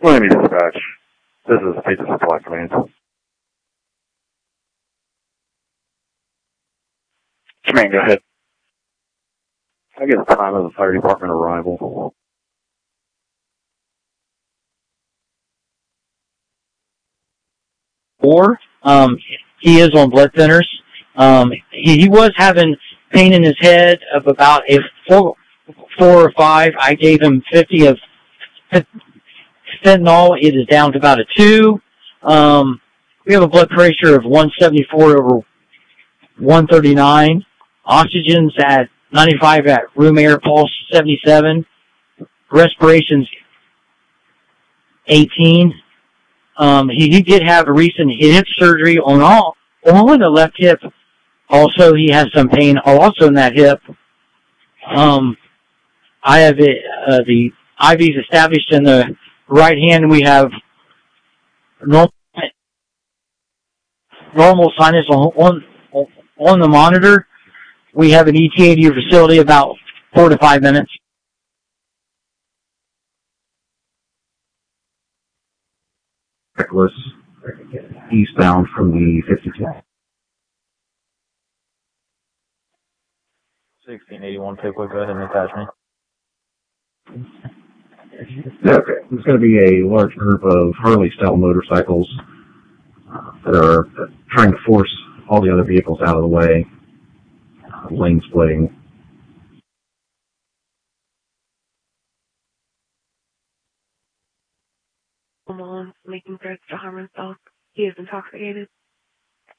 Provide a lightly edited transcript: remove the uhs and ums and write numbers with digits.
Miami Dispatch. This is Pizza Supply Command. Command, go ahead. I get the time of the fire department arrival. He is on blood thinners. He was having pain in his head of about a 4 or 5. I gave him 50 of fentanyl. It is down to about a 2. We have a blood pressure of 174 over 139. Oxygen's at 95 at room air, pulse 77. Respiration's 18. He did have a recent hip surgery on the left hip. Also, he has some pain also in that hip. I have the IVs established in the right hand. We have normal sinus on the monitor. We have an ETA to your facility about 4 to 5 minutes. Reckless, eastbound from the 52. 1681 Pickwick, go ahead and attach me. Okay, there's going to be a large group of Harley-style motorcycles that are trying to force all the other vehicles out of the way, lane splitting. Making threats to harm himself. He is intoxicated.